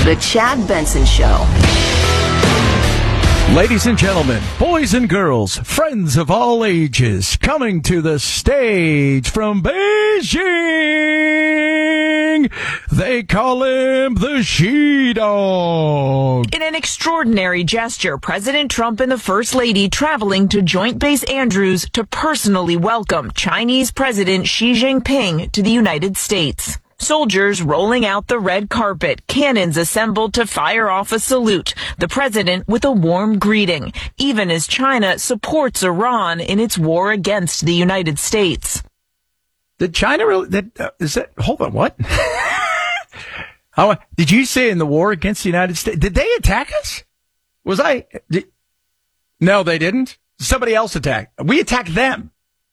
The Chad Benson Show. Ladies and gentlemen, boys and girls, friends of all ages, coming to the stage from Beijing, they call him the She-Dog. In an extraordinary gesture, President Trump and the First Lady traveling to Joint Base Andrews to personally welcome Chinese President Xi Jinping to the United States. Soldiers rolling out the red carpet, cannons assembled to fire off a salute, the president with a warm greeting, even as China supports Iran in its war against the United States. Did China really, hold on, what? Did you say in the war against the United States? Did they attack us? No, they didn't. Somebody else attacked. We attacked them.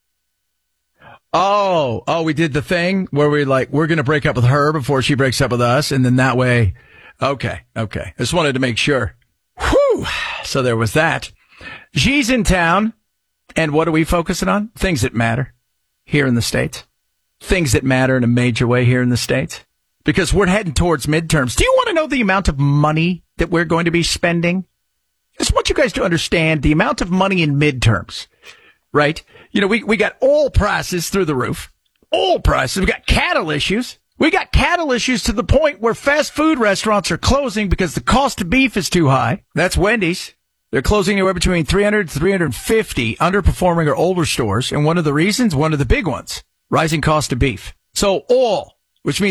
Oh, we did the thing where we're going to break up with her before she breaks up with us. And then that way. Okay. I just wanted to make sure. Whew. So there was that. Xi's in town. And what are we focusing on? Things that matter here in the States. Things that matter in a major way here in the States. Because we're heading towards midterms. Do you want to know the amount of money that we're going to be spending? I just want you guys to understand the amount of money in midterms, right? You know, we got oil prices through the roof. Oil prices. We got cattle issues. We got cattle issues to the point where fast food restaurants are closing because the cost of beef is too high. That's Wendy's. They're closing anywhere between 300 and 350 underperforming or older stores. And one of the reasons, one of the big ones, rising cost of beef. So oil, which means